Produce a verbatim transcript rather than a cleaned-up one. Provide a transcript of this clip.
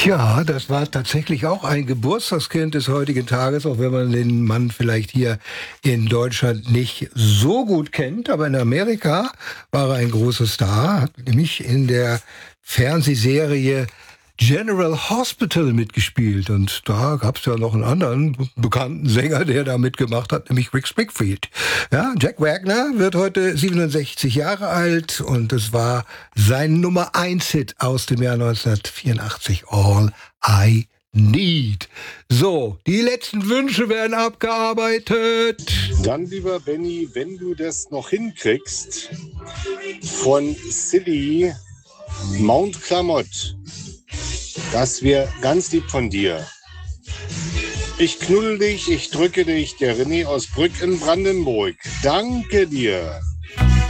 Ja, das war tatsächlich auch ein Geburtstagskind des heutigen Tages, auch wenn man den Mann vielleicht hier in Deutschland nicht so gut kennt. Aber in Amerika war er ein großer Star, hat nämlich in der Fernsehserie General Hospital mitgespielt. Und da gab es ja noch einen anderen bekannten Sänger, der da mitgemacht hat, nämlich Rick Springfield. Ja, Jack Wagner wird heute siebenundsechzig Jahre alt und es war sein Nummer eins Hit aus dem Jahr neunzehnhundertvierundachtzig, All I Need. So, die letzten Wünsche werden abgearbeitet. Dann, lieber Benny, wenn du das noch hinkriegst, von Silly Mount Clamott. Das wäre ganz lieb von dir. Ich knuddel dich, ich drücke dich, der René aus Brück in Brandenburg. Danke dir.